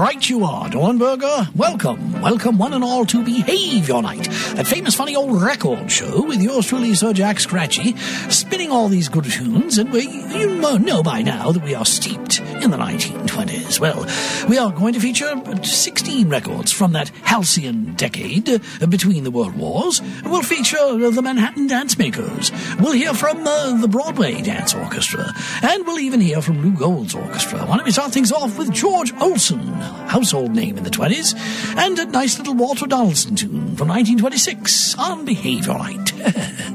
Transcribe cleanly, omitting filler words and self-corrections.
Right you are, Dornberger. Welcome one and all to Behavior Night, that famous funny old record show with yours truly, Sir Jack Scratchy, spinning all these good tunes, and you know by now that we are steeped in the 1920s. Well, we are going to feature 16 records from that halcyon decade between the world wars. We'll feature the Manhattan Dance Makers. We'll hear from the Broadway Dance Orchestra, and we'll even hear from Lou Gold's orchestra. Why don't we start things off with George Olsen, household name in the 20s, and a nice little Walter Donaldson tune from 1926 on Behavior Night.